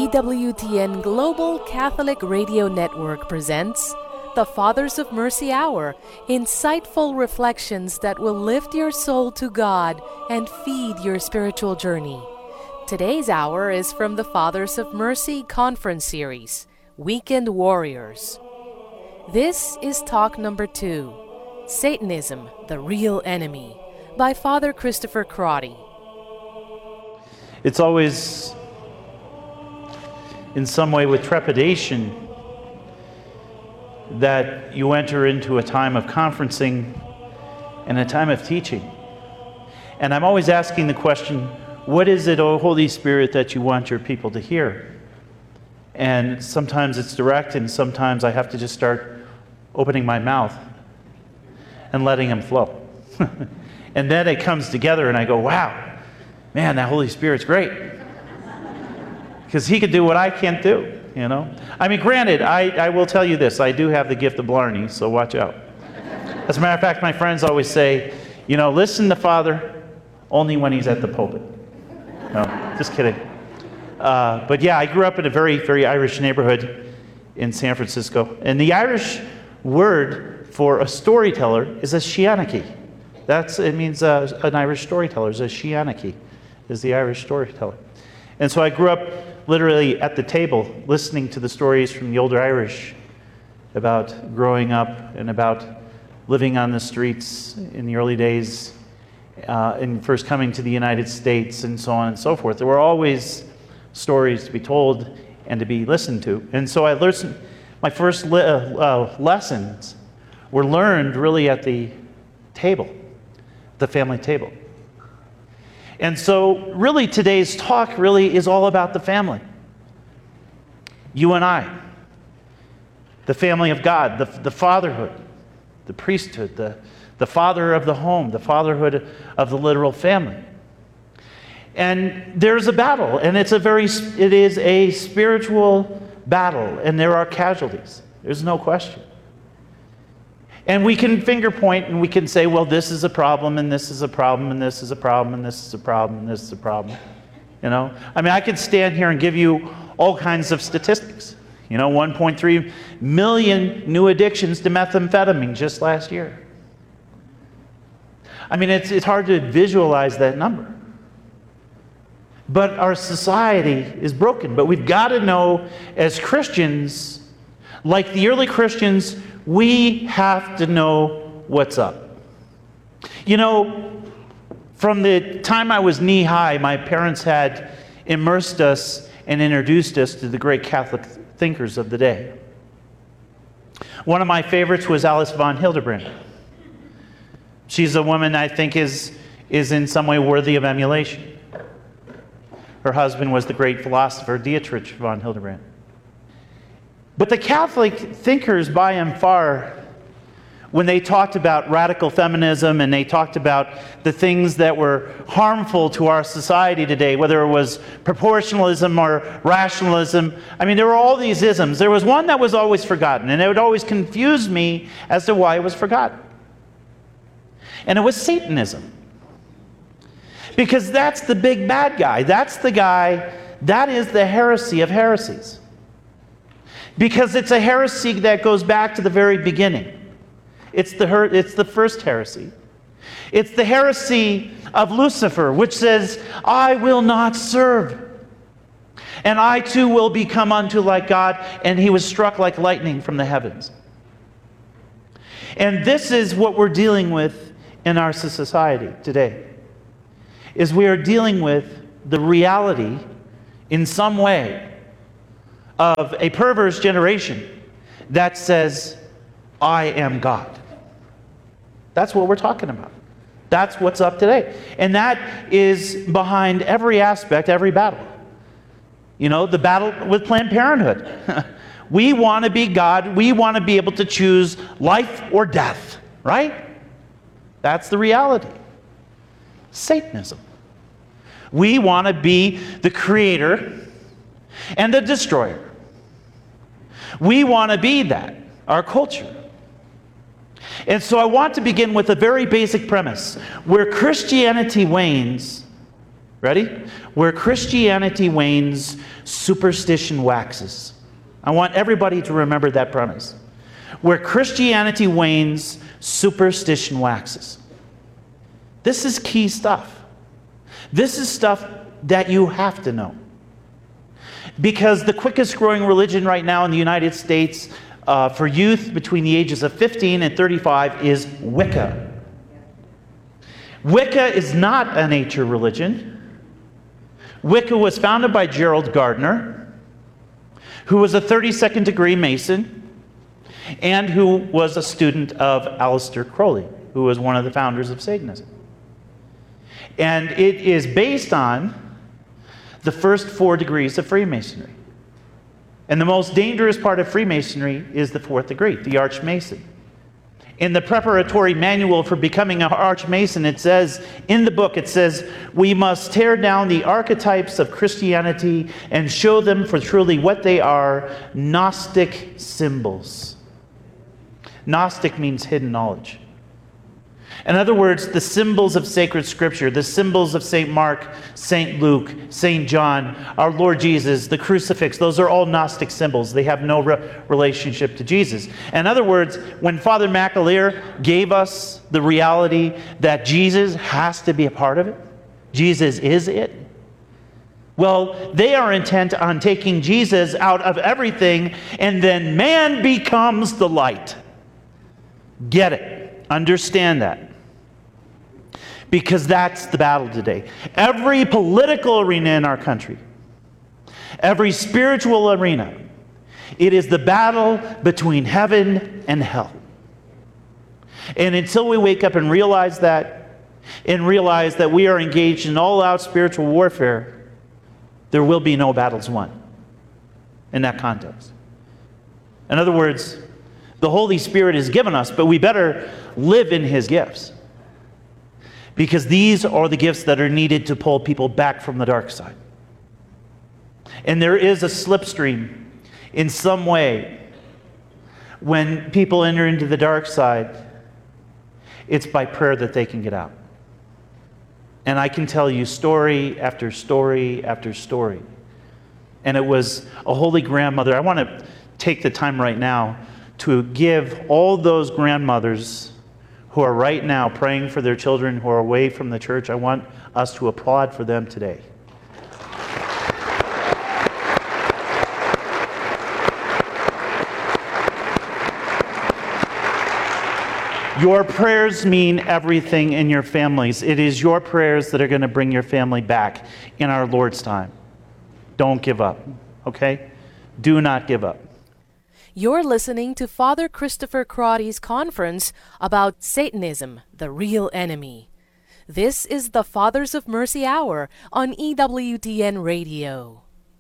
EWTN Global Catholic Radio Network presents the Fathers of Mercy Hour, insightful reflections that will lift your soul to God and feed your spiritual journey. Today's hour is from the Fathers of Mercy Conference Series, Weekend Warriors. This is talk number 2, Satanism, the Real Enemy, by Father Christopher Crotty. It's always, in some way, with trepidation that you enter into a time of conferencing and a time of teaching. And I'm always asking the question, what is it, O Holy Spirit, that you want your people to hear? And sometimes it's direct, and sometimes I have to just start opening my mouth and letting them flow. And then it comes together and I go, wow, man, that Holy Spirit's great. Because he could do what I can't do, you know? I mean, granted, I will tell you this, I do have the gift of Blarney, so watch out. As a matter of fact, my friends always say, you know, listen to Father only when he's at the pulpit. No, just kidding. But yeah, I grew up in a very, very Irish neighborhood in San Francisco. And the Irish word for a storyteller is a sheanachie. It means an Irish storyteller is a sheanachie, is the Irish storyteller. And so I grew up literally at the table listening to the stories from the older Irish about growing up and about living on the streets in the early days and first coming to the United States and so on and so forth. There were always stories to be told and to be listened to. And so I listened, my first lessons were learned really at the table, the family table. And so really today's talk really is all about the family. You and I, the family of God, the fatherhood, the priesthood, the father of the home, the fatherhood of the literal family. And there's a battle, and it is a spiritual battle, and there are casualties. There's no question. And we can finger point and we can say, well, this is a problem, and this is a problem, and this is a problem, and this is a problem, and this is a problem. You know? I mean, I could stand here and give you all kinds of statistics. You know, 1.3 million new addictions to methamphetamine just last year. I mean, it's hard to visualize that number. But our society is broken. But we've got to know, as Christians, like the early Christians, we have to know what's up. You know, from the time I was knee-high, my parents had immersed us and introduced us to the great Catholic thinkers of the day. One of my favorites was Alice von Hildebrand. She's a woman I think is in some way worthy of emulation. Her husband was the great philosopher Dietrich von Hildebrand. But the Catholic thinkers by and far, when they talked about radical feminism and they talked about the things that were harmful to our society today, whether it was proportionalism or rationalism, I mean, there were all these isms. There was one that was always forgotten, and it would always confuse me as to why it was forgotten. And it was Satanism. Because that's the big bad guy. That's the guy, that is the heresy of heresies. Because it's a heresy that goes back to the very beginning. It's the first heresy. It's the heresy of Lucifer, which says, I will not serve. And I too will become unto like God. And he was struck like lightning from the heavens. And this is what we're dealing with in our society today. Is we are dealing with the reality in some way of a perverse generation that says, I am God. That's what we're talking about. That's what's up today. And that is behind every aspect, every battle. You know, the battle with Planned Parenthood. We want to be God. We want to be able to choose life or death, right? That's the reality. Satanism. We want to be the creator and the destroyer. We want to be that, our culture. And so I want to begin with a very basic premise. Where Christianity wanes, Ready? Where Christianity wanes, superstition waxes. I want everybody to remember that premise. Where Christianity wanes, superstition waxes. This is key stuff. This is stuff that you have to know. Because the quickest growing religion right now in the United States for youth between the ages of 15 and 35 is Wicca. Wicca is not a nature religion. Wicca was founded by Gerald Gardner, who was a 32nd degree Mason, and who was a student of Aleister Crowley, who was one of the founders of Satanism. And it is based on the first 4 degrees of Freemasonry. And the most dangerous part of Freemasonry is the 4th degree, the Archmason. In the preparatory manual for becoming an Archmason, it says, in the book, it says, we must tear down the archetypes of Christianity and show them for truly what they are, Gnostic symbols. Gnostic means hidden knowledge. In other words, the symbols of sacred scripture, the symbols of St. Mark, St. Luke, St. John, our Lord Jesus, the crucifix, those are all Gnostic symbols. They have no relationship to Jesus. In other words, when Father McAleer gave us the reality that Jesus has to be a part of it, Jesus is it, well, they are intent on taking Jesus out of everything, and then man becomes the light. Get it. Understand that. Because that's the battle today. Every political arena in our country, every spiritual arena, it is the battle between heaven and hell. And until we wake up and realize that we are engaged in all-out spiritual warfare, there will be no battles won in that context. In other words, the Holy Spirit is given us, but we better live in His gifts. Because these are the gifts that are needed to pull people back from the dark side. And there is a slipstream in some way when people enter into the dark side. It's by prayer that they can get out. And I can tell you story after story after story. And it was a holy grandmother. I want to take the time right now to give all those grandmothers who are right now praying for their children who are away from the church. I want us to applaud for them today. Your prayers mean everything in your families. It is your prayers that are going to bring your family back in our Lord's time. Don't give up, okay? Do not give up. You're listening to Father Christopher Crotty's conference about Satanism, the real enemy. This is the Fathers of Mercy Hour on EWTN Radio.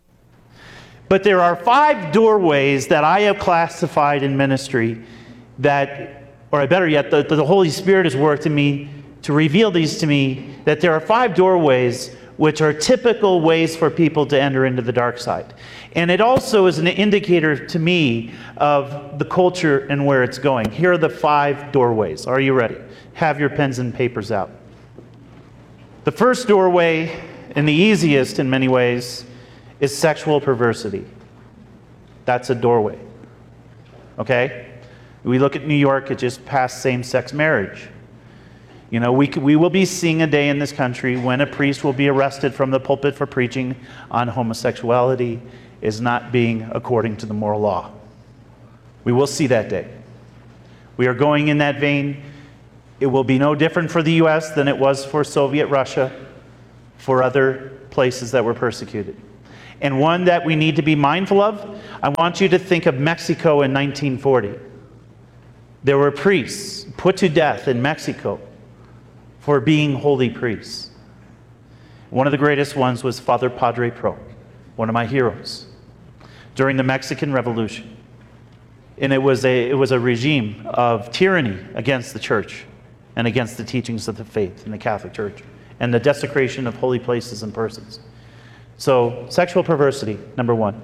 But there are 5 doorways that I have classified in ministry that, or better yet, the Holy Spirit has worked in me to reveal these to me, that there are 5 doorways which are typical ways for people to enter into the dark side. And it also is an indicator to me of the culture and where it's going. Here are the 5 doorways. Are you ready? Have your pens and papers out. The first doorway, and the easiest in many ways, is sexual perversity. That's a doorway. Okay? We look at New York, it just passed same-sex marriage. You know, we will be seeing a day in this country when a priest will be arrested from the pulpit for preaching on homosexuality is not being according to the moral law. We will see that day. We are going in that vein. It will be no different for the U.S. than it was for Soviet Russia, for other places that were persecuted. And one that we need to be mindful of, I want you to think of Mexico in 1940. There were priests put to death in Mexico for being holy priests. One of the greatest ones was Father Padre Pro, one of my heroes, during the Mexican Revolution. And it was a regime of tyranny against the church and against the teachings of the faith in the Catholic Church and the desecration of holy places and persons. So, sexual perversity, number 1.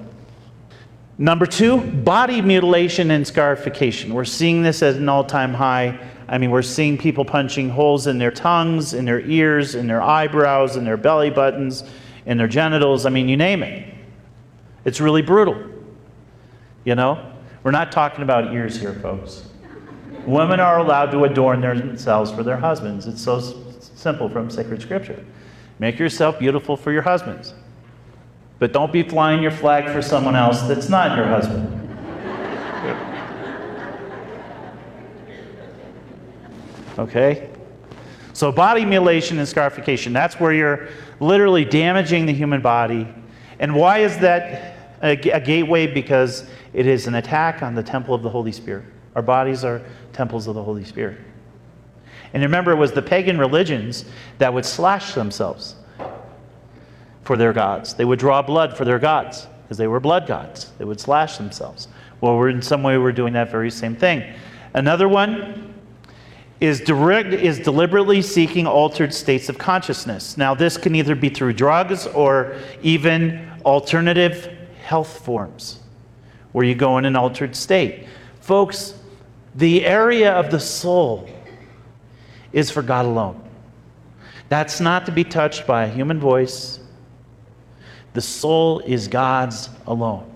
Number 2, body mutilation and scarification. We're seeing this at an all-time high. I mean, we're seeing people punching holes in their tongues, in their ears, in their eyebrows, in their belly buttons, in their genitals. I mean, you name it. It's really brutal. You know? We're not talking about ears here, folks. Women are allowed to adorn themselves for their husbands. It's so simple from sacred scripture. Make yourself beautiful for your husbands. But don't be flying your flag for someone else that's not your husband. Okay? So body mutilation and scarification, that's where you're literally damaging the human body. And why is that a gateway? Because it is an attack on the temple of the Holy Spirit. Our bodies are temples of the Holy Spirit. And remember, it was the pagan religions that would slash themselves for their gods. They would draw blood for their gods because they were blood gods. They would slash themselves. Well, in some way, we're doing that very same thing. Another one is deliberately seeking altered states of consciousness. Now, this can either be through drugs or even alternative health forms where you go in an altered state. Folks, the area of the soul is for God alone. That's not to be touched by a human voice. The soul is God's alone.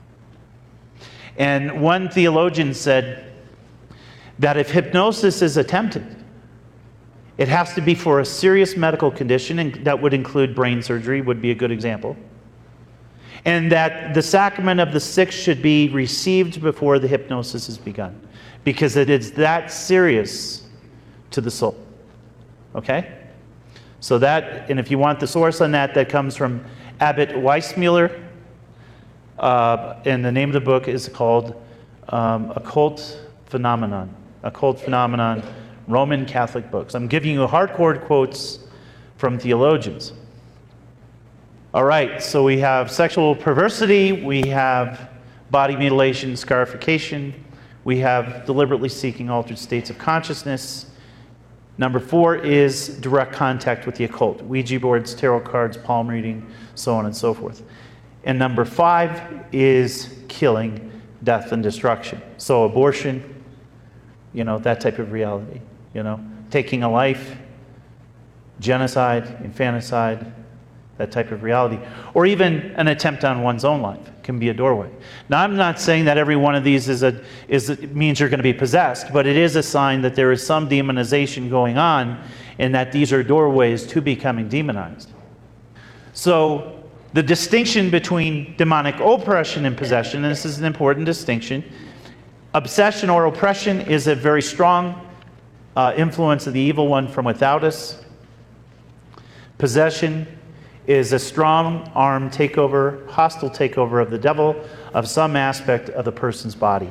And one theologian said that if hypnosis is attempted, it has to be for a serious medical condition, and that would include brain surgery, would be a good example. And that the sacrament of the sixth should be received before the hypnosis is begun, because it is that serious to the soul. Okay? So that, and if you want the source on that, that comes from Abbot Weissmuller, and the name of the book is called Occult Phenomenon, Roman Catholic books. I'm giving you hardcore quotes from theologians. All right, so we have sexual perversity, we have body mutilation, scarification, we have deliberately seeking altered states of consciousness. Number 4 is direct contact with the occult, Ouija boards, tarot cards, palm reading, so on and so forth. And number 5 is killing, death, and destruction. So abortion, you know, that type of reality, you know, taking a life, genocide, infanticide, that type of reality. Or even an attempt on one's own life can be a doorway. Now, I'm not saying that every one of these means you're going to be possessed, but it is a sign that there is some demonization going on and that these are doorways to becoming demonized. So the distinction between demonic oppression and possession, and this is an important distinction. Obsession or oppression is a very strong influence of the evil one from without us. Possession is a strong-arm takeover, hostile takeover of the devil of some aspect of the person's body.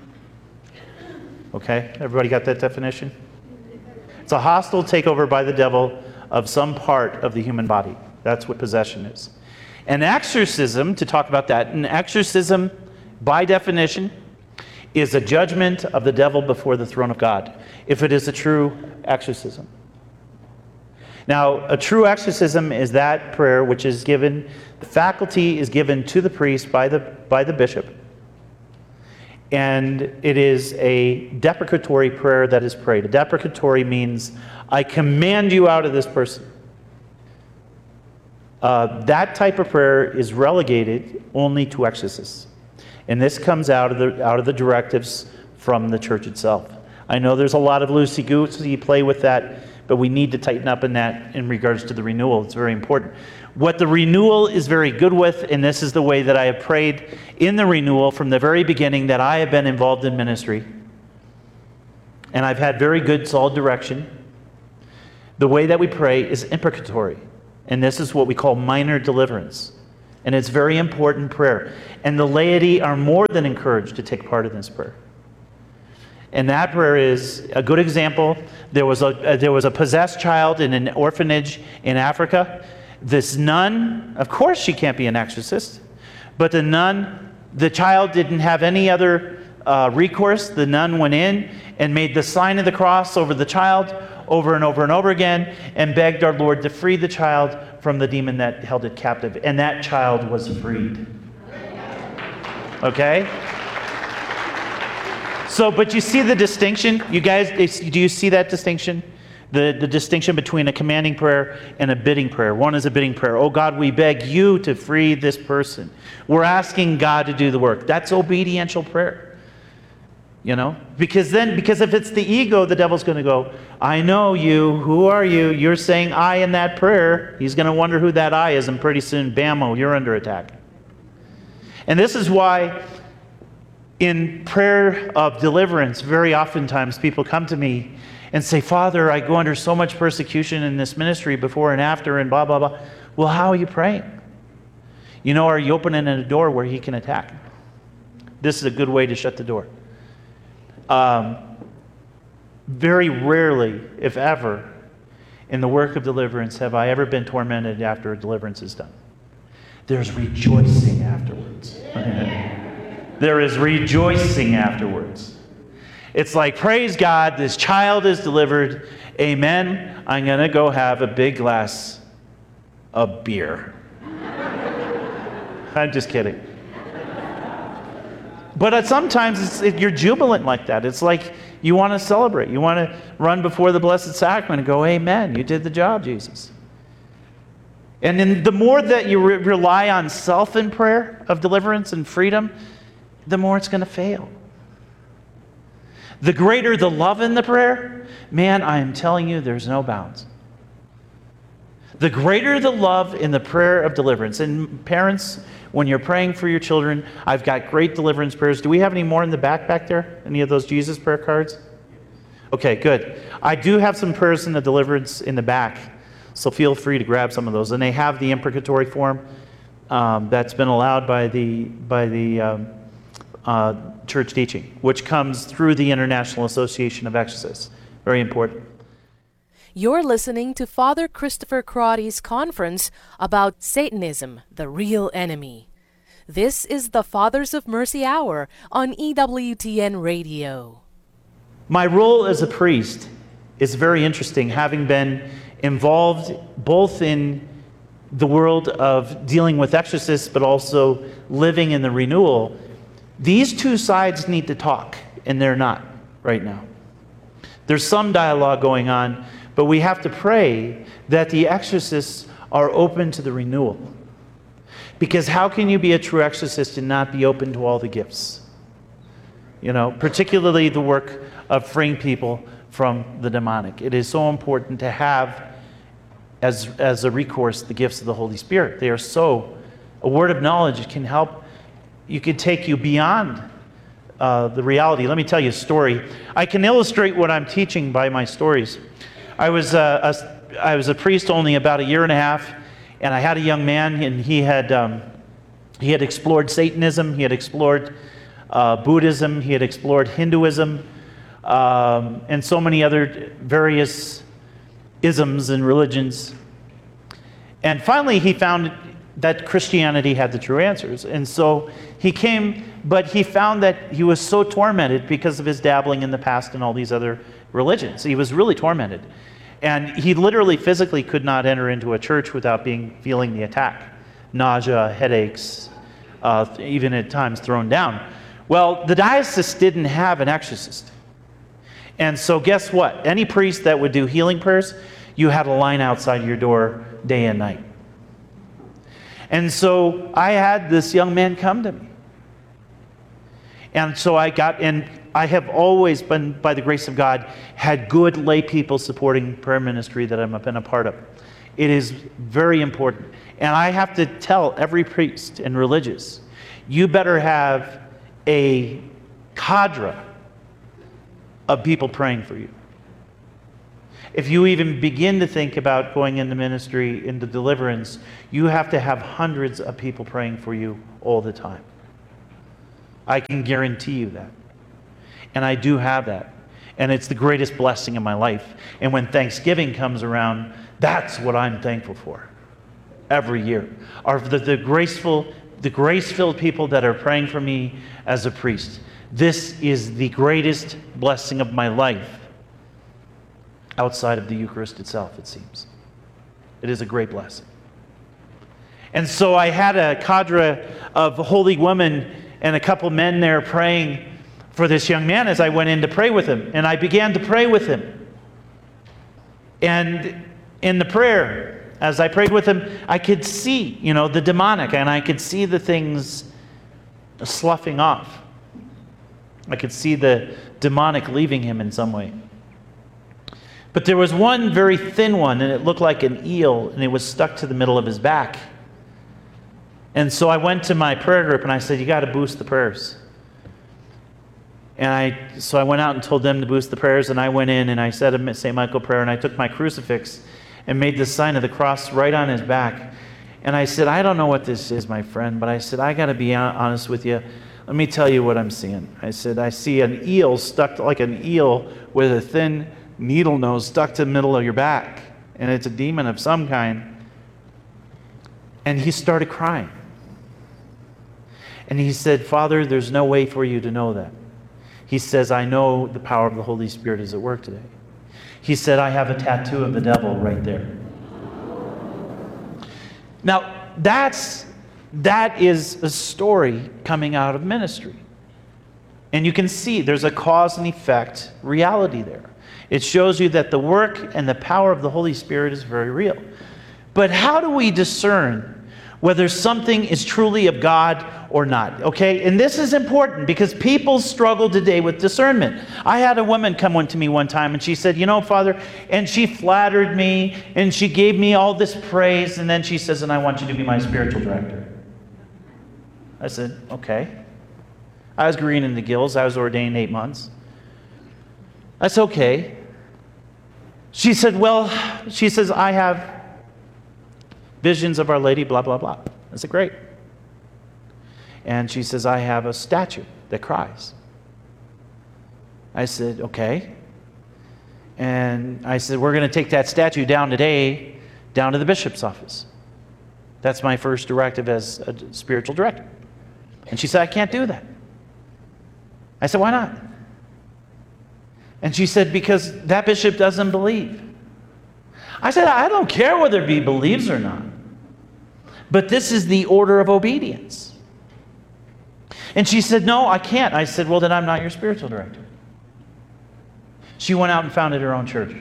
Okay? Everybody got that definition? It's a hostile takeover by the devil of some part of the human body. That's what possession is. An exorcism, to talk about that, an exorcism, by definition, is a judgment of the devil before the throne of God, if it is a true exorcism. Now, a true exorcism is that prayer which is given, the faculty is given to the priest by the bishop, and it is a deprecatory prayer that is prayed. A deprecatory means, I command you out of this person. That type of prayer is relegated only to exorcists. And this comes out of the directives from the church itself. I know there's a lot of loosey-goosey play with that, but we need to tighten up in that in regards to the renewal. It's very important. What the renewal is very good with, and this is the way that I have prayed in the renewal from the very beginning that I have been involved in ministry, and I've had very good, solid direction. The way that we pray is imprecatory, and this is what we call minor deliverance. And it's very important prayer. And the laity are more than encouraged to take part in this prayer. And that prayer is a good example. There was a possessed child in an orphanage in Africa. This nun, of course she can't be an exorcist, but the child didn't have any other recourse. The nun went in and made the sign of the cross over the child over and over and over again and begged our Lord to free the child from the demon that held it captive. And that child was freed. Okay? So, but you see the distinction? You guys, do you see that distinction? The distinction between a commanding prayer and a bidding prayer. One is a bidding prayer. Oh God, we beg you to free this person. We're asking God to do the work. That's obediential prayer. You know? Because if it's the ego, the devil's going to go, I know you. Who are you? You're saying I in that prayer. He's going to wonder who that I is, and pretty soon, bammo, you're under attack. And this is why in prayer of deliverance, very oftentimes people come to me and say, Father, I go under so much persecution in this ministry before and after and blah, blah, blah. Well, how are you praying? You know, are you opening a door where he can attack? This is a good way to shut the door. Very rarely, if ever, in the work of deliverance have I ever been tormented after a deliverance is done. There's rejoicing afterwards. There is rejoicing afterwards. It's like, praise God, this child is delivered. Amen. I'm going to go have a big glass of beer. I'm just kidding. But sometimes you're jubilant like that. It's like you want to celebrate. You want to run before the Blessed Sacrament and go, amen, you did the job, Jesus. And then the more that you rely on self in prayer of deliverance and freedom, the more it's going to fail. The greater the love in the prayer, man, I am telling you, there's no bounds. The greater the love in the prayer of deliverance. And parents, when you're praying for your children, I've got great deliverance prayers. Do we have any more in the back there? Any of those Jesus prayer cards? Okay, good. I do have some prayers in the deliverance in the back, so feel free to grab some of those. And they have the imprecatory form that's been allowed by the church teaching, which comes through the International Association of Exorcists. Very important. You're listening to Father Christopher Crotty's conference about Satanism, the real enemy. This is the Fathers of Mercy Hour on EWTN Radio. My role as a priest is very interesting, having been involved both in the world of dealing with exorcists, but also living in the renewal. These two sides need to talk, and they're not right now. There's some dialogue going on, but we have to pray that the exorcists are open to the renewal. Because how can you be a true exorcist and not be open to all the gifts? You know, particularly the work of freeing people from the demonic. It is so important to have as a recourse the gifts of the Holy Spirit. They are so, a word of knowledge can help. You could take you beyond the reality. Let me tell you a story. I can illustrate what I'm teaching by my stories. I was a priest only about a year and a half, and I had a young man, and he had explored Satanism, he had explored Buddhism, he had explored Hinduism, and so many other various isms and religions. And finally, he found that Christianity had the true answers. And so he came, but he found that he was so tormented because of his dabbling in the past and all these other religions. He was really tormented. And he literally physically could not enter into a church without feeling the attack. Nausea, headaches, even at times thrown down. Well, the diocese didn't have an exorcist. And so guess what? Any priest that would do healing prayers, you had a line outside your door day and night. And so I had this young man come to me. And so I have always been, by the grace of God, had good lay people supporting prayer ministry that I've been a part of. It is very important. And I have to tell every priest and religious, you better have a cadre of people praying for you. If you even begin to think about going into ministry, into deliverance, you have to have hundreds of people praying for you all the time. I can guarantee you that. And I do have that. And it's the greatest blessing in my life. And when Thanksgiving comes around, that's what I'm thankful for every year. Are the grace-filled people that are praying for me as a priest. This is the greatest blessing of my life outside of the Eucharist itself, it seems. It is a great blessing. And so I had a cadre of holy women and a couple men there praying for this young man as I went in to pray with him. And I began to pray with him. And in the prayer, as I prayed with him, I could see, the demonic, and I could see the things sloughing off. I could see the demonic leaving him in some way. But there was one very thin one, and it looked like an eel, and it was stuck to the middle of his back. And so I went to my prayer group, and I said, you got to boost the prayers. And so I went out and told them to boost the prayers, and I went in, and I said a St. Michael prayer, and I took my crucifix and made the sign of the cross right on his back. And I said, I don't know what this is, my friend, but I said, I got to be honest with you. Let me tell you what I'm seeing. I said, I see an eel stuck like an eel with a thin needle nose stuck to the middle of your back. And it's a demon of some kind. And he started crying. And he said, Father, there's no way for you to know that. He says, I know the power of the Holy Spirit is at work today. He said, I have a tattoo of the devil right there. Now, that is a story coming out of ministry. And you can see there's a cause and effect reality there. It shows you that the work and the power of the Holy Spirit is very real. But how do we discern whether something is truly of God or not? Okay, and this is important because people struggle today with discernment. I had a woman come to me one time and she said, Father, and she flattered me and she gave me all this praise, and then she says, and I want you to be my spiritual director. I said, okay. I was green in the gills. I was ordained 8 months. That's okay. She said, I have visions of Our Lady, blah, blah, blah. I said, great. And she says, I have a statue that cries. I said, okay. And I said, we're going to take that statue down today, down to the bishop's office. That's my first directive as a spiritual director. And she said, I can't do that. I said, why not? And she said, because that bishop doesn't believe. I said, I don't care whether he believes or not. But this is the order of obedience. And she said, no, I can't. I said, well, then I'm not your spiritual director. She went out and founded her own church.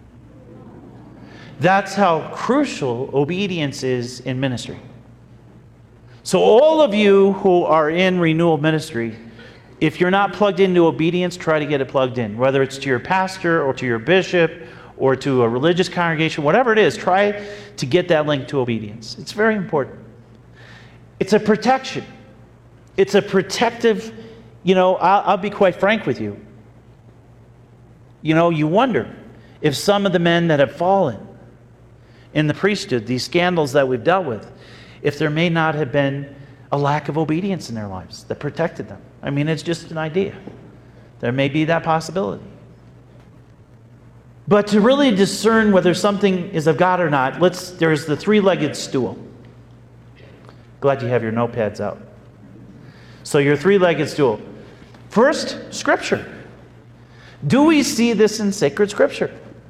That's how crucial obedience is in ministry. So all of you who are in renewal ministry, if you're not plugged into obedience, try to get it plugged in. Whether it's to your pastor or to your bishop or to a religious congregation, whatever it is, try to get that link to obedience. It's very important. It's a protection. It's a protective, I'll be quite frank with you. You wonder if some of the men that have fallen in the priesthood, these scandals that we've dealt with, if there may not have been a lack of obedience in their lives that protected them. I mean, it's just an idea. There may be that possibility. But to really discern whether something is of God or not, there's the three-legged stool. Glad you have your notepads out. So your three-legged stool. First, Scripture. Do we see this in sacred Scripture?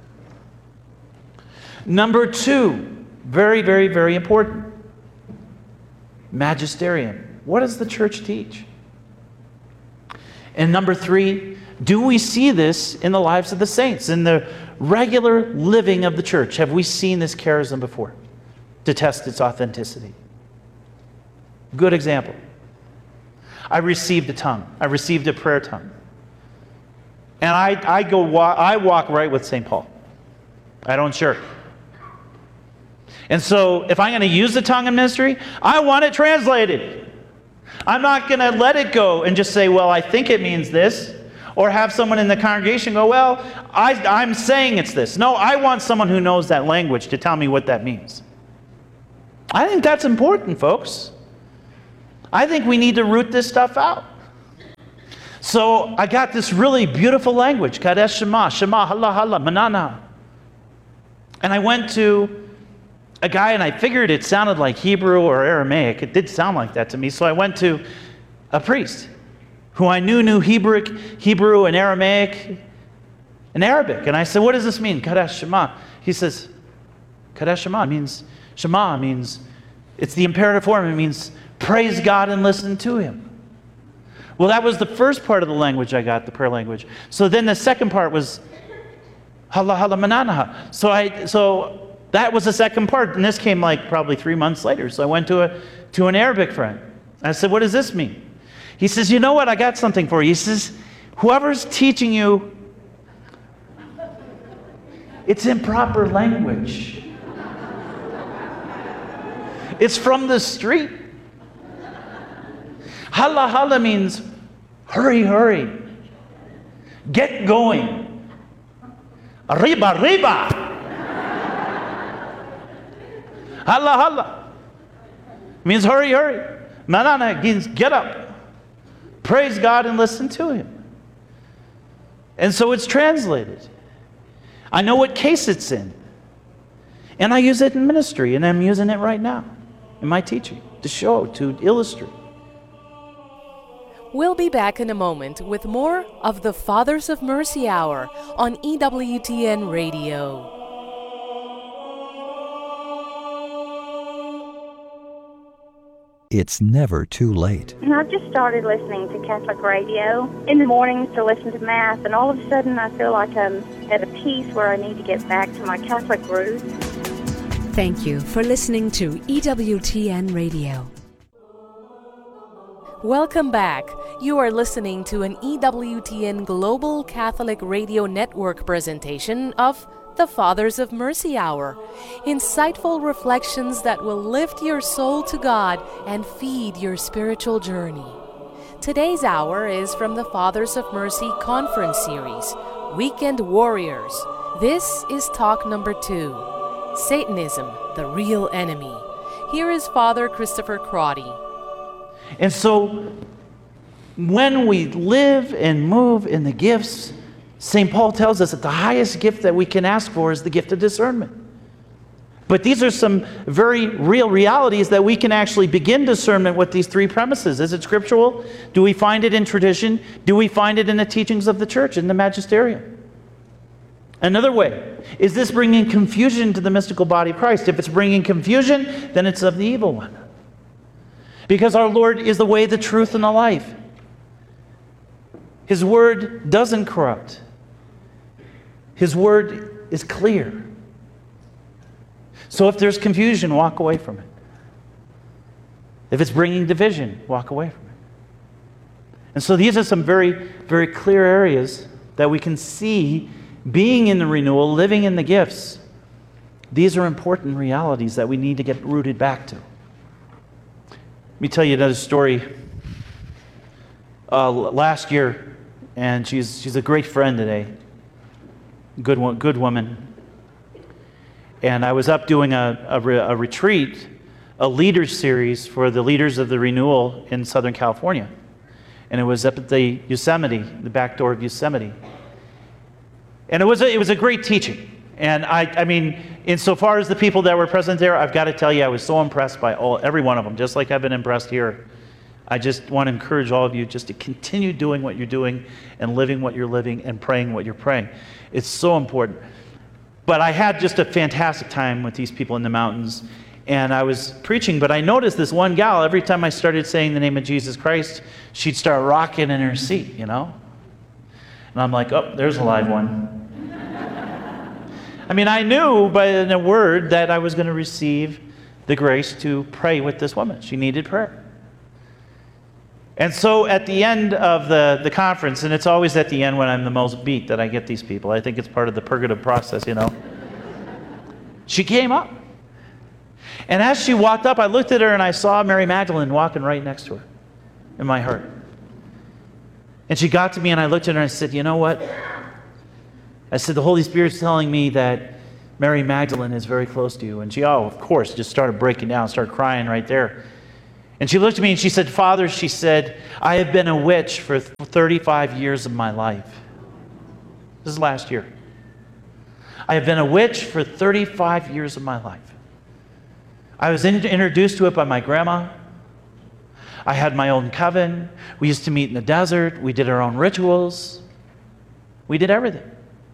Number two, very, very, very important. Magisterium. What does the church teach? And number three, do we see this in the lives of the saints, in the regular living of the church? Have we seen this charism before to test its authenticity? Good example. I received a tongue. I received a prayer tongue. And I walk right with St. Paul. I don't shirk. And so if I'm going to use the tongue in ministry, I want it translated. I'm not going to let it go and just say, well, I think it means this. Or have someone in the congregation go, well, I'm saying it's this. No, I want someone who knows that language to tell me what that means. I think that's important, folks. I think we need to root this stuff out. So I got this really beautiful language, Kadesh Shema, Shema, Hala, Hala, Manana. And I went to a guy and I figured it sounded like Hebrew or Aramaic. It did sound like that to me. So I went to a priest who I knew Hebrew and Aramaic and Arabic. And I said, what does this mean, Kadesh Shema? He says, Kadesh Shema means, it's the imperative form. It means praise God and listen to Him. Well, that was the first part of the language I got, the prayer language. So then the second part was hala hala mananaha. So that was the second part, and this came like probably 3 months later. So I went to an Arabic friend. I said, what does this mean? He says, you know what, I got something for you. He says, whoever's teaching you, it's improper language. It's from the street. Hala hala means hurry, hurry. Get going. Arriba, arriba. Hala hala means hurry, hurry. Manana means get up. Praise God and listen to Him. And so it's translated. I know what case it's in. And I use it in ministry, and I'm using it right now in my teaching to show, to illustrate. We'll be back in a moment with more of the Fathers of Mercy Hour on EWTN Radio. It's never too late. And I just started listening to Catholic radio in the mornings to listen to Mass, and all of a sudden I feel like I'm at a piece where I need to get back to my Catholic roots. Thank you for listening to EWTN Radio. Welcome back. You are listening to an EWTN Global Catholic Radio Network presentation of the Fathers of Mercy Hour. Insightful reflections that will lift your soul to God and feed your spiritual journey. Today's hour is from the Fathers of Mercy Conference Series, Weekend Warriors. This is talk number 2, Satanism, the Real Enemy. Here is Father Christopher Crotty. And so, when we live and move in the gifts, St. Paul tells us that the highest gift that we can ask for is the gift of discernment. But these are some very real realities that we can actually begin discernment with these 3 premises. Is it scriptural? Do we find it in tradition? Do we find it in the teachings of the church, in the magisterium? Another way, is this bringing confusion to the mystical body of Christ? If it's bringing confusion, then it's of the evil one. Because our Lord is the way, the truth, and the life. His word doesn't corrupt. His word is clear. So if there's confusion, walk away from it. If it's bringing division, walk away from it. And so these are some very, very clear areas that we can see being in the renewal, living in the gifts. These are important realities that we need to get rooted back to. Let me tell you another story. Last year, and she's a great friend today, good woman. And I was up doing a retreat, a leaders series for the leaders of the renewal in Southern California, and it was up at the Yosemite, the back door of Yosemite. And it was a great teaching. And I mean, insofar as the people that were present there, I've got to tell you, I was so impressed by every one of them, just like I've been impressed here. I just want to encourage all of you just to continue doing what you're doing and living what you're living and praying what you're praying. It's so important. But I had just a fantastic time with these people in the mountains, and I was preaching, but I noticed this one gal, every time I started saying the name of Jesus Christ, she'd start rocking in her seat, you know? And I'm like, oh, there's a live one. I mean, I knew by a word that I was going to receive the grace to pray with this woman. She needed prayer. And so at the end of the conference, and it's always at the end when I'm the most beat that I get these people. I think it's part of the purgative process, you know. She came up. And as she walked up, I looked at her and I saw Mary Magdalene walking right next to her in my heart. And she got to me and I looked at her and I said, you know what? I said, the Holy Spirit's telling me that Mary Magdalene is very close to you. And she, of course, just started breaking down, started crying right there. And she looked at me and she said, Father, she said, I have been a witch for 35 years of my life. This is last year. I have been a witch for 35 years of my life. I was introduced to it by my grandma. I had my own coven. We used to meet in the desert. We did our own rituals. We did everything.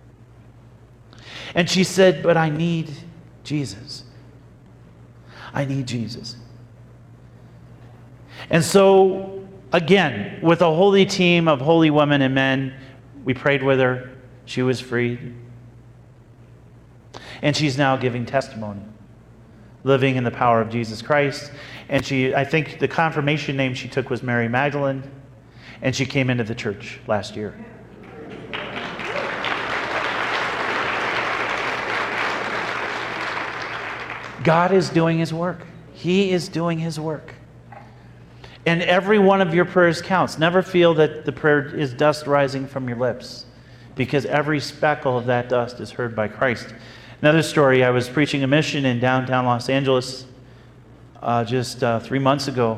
And she said, but I need Jesus. I need Jesus. And so Again, with a holy team of holy women and men, we prayed with her. She was freed. And she's now giving testimony, living in the power of Jesus Christ. And I think the confirmation name she took was Mary Magdalene, and she came into the church last year. God is doing His work. He is doing His work. And every one of your prayers counts. Never feel that the prayer is dust rising from your lips, because every speckle of that dust is heard by Christ. Another story, I was preaching a mission in downtown Los Angeles just 3 months ago.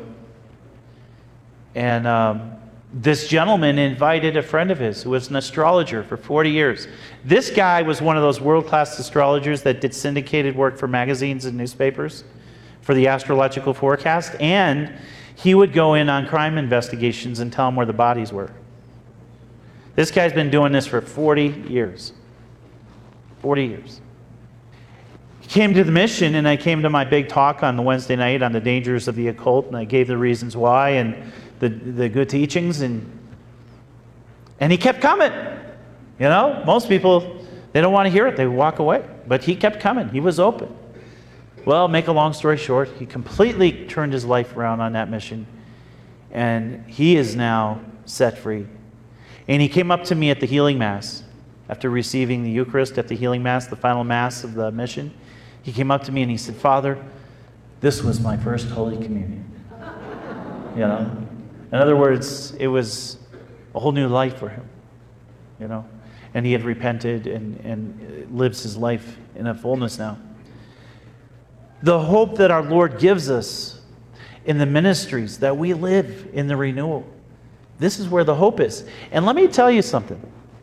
And this gentleman invited a friend of his who was an astrologer for 40 years. This guy was one of those world-class astrologers that did syndicated work for magazines and newspapers for the astrological forecast. And he would go in on crime investigations and tell them where the bodies were. This guy's been doing this for 40 years. 40 years. He came to the mission, and I came to my big talk on the Wednesday night on the dangers of the occult, and I gave the reasons why and the good teachings, and he kept coming. You know, most people, they don't want to hear it. They walk away. But he kept coming. He was open. Well, make a long story short, he completely turned his life around on that mission, and he is now set free. And he came up to me at the healing mass after receiving the Eucharist at the healing mass, the final mass of the mission. He came up to me and he said, "Father, this was my first Holy Communion." You know? In other words, it was a whole new life for him. You know? And he had repented and lives his life in a fullness now. The hope that our Lord gives us in the ministries that we live in the renewal. This is where the hope is. And let me tell you something.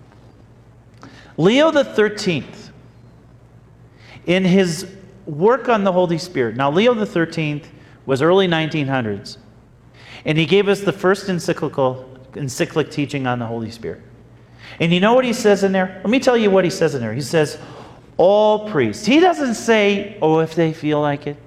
Leo the 13th, in his work on the Holy Spirit. Now, Leo the 13th was early 1900s, and he gave us the first encyclic teaching on the Holy Spirit. And you know what he says in there? Let me tell you what he says in there. He says, all priests. He doesn't say, oh, if they feel like it,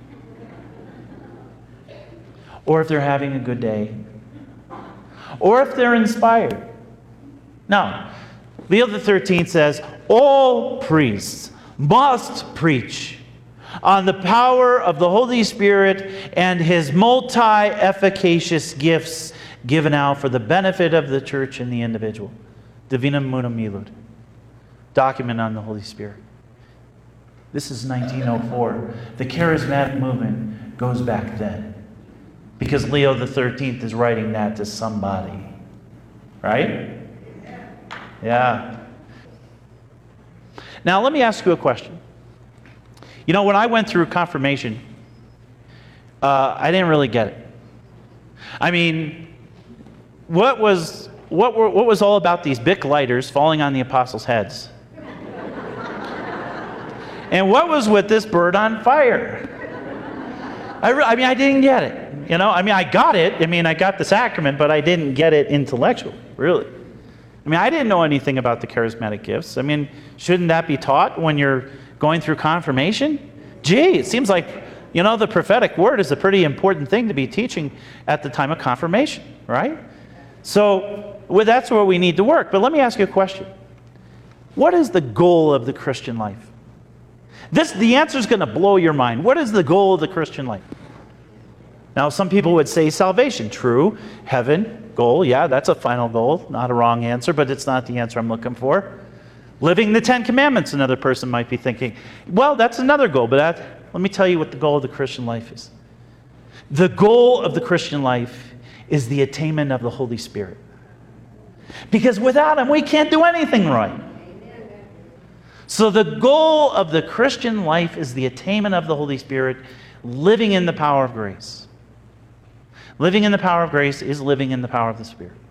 or if they're having a good day, or if they're inspired. No. Leo the 13th says, all priests must preach on the power of the Holy Spirit and His multi-efficacious gifts given out for the benefit of the church and the individual. Divinum Munum Milud. Document on the Holy Spirit. This is 1904. The charismatic movement goes back then, because Leo the 13th is writing that to somebody. Right? Yeah. Now, let me ask you a question. You know, when I went through confirmation, I didn't really get it. I mean, what was all about these Bic lighters falling on the apostles' heads? And what was with this bird on fire? I mean, I didn't get it. You know, I mean, I got it. I mean, I got the sacrament, but I didn't get it intellectually, really. I mean, I didn't know anything about the charismatic gifts. I mean, shouldn't that be taught when you're going through confirmation? Gee, it seems like, you know, the prophetic word is a pretty important thing to be teaching at the time of confirmation, right? So, well, that's where we need to work. But let me ask you a question. What is the goal of the Christian life? The answer is going to blow your mind. What is the goal of the Christian life? Now, some people would say salvation. True. Heaven, goal. Yeah, that's a final goal. Not a wrong answer, but it's not the answer I'm looking for. Living the Ten Commandments, another person might be thinking. Well, that's another goal, but let me tell you what the goal of the Christian life is. The goal of the Christian life is the attainment of the Holy Spirit. Because without Him, we can't do anything right. So the goal of the Christian life is the attainment of the Holy Spirit, living in the power of grace. Living in the power of grace is living in the power of the Spirit.